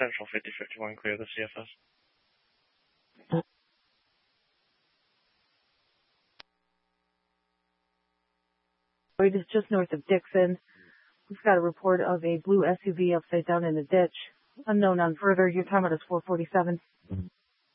Central 5051, clear the CFS. It is just north of Dixon. We've got a report of a blue SUV upside down in a ditch. Unknown on further. Your time out is 4:47.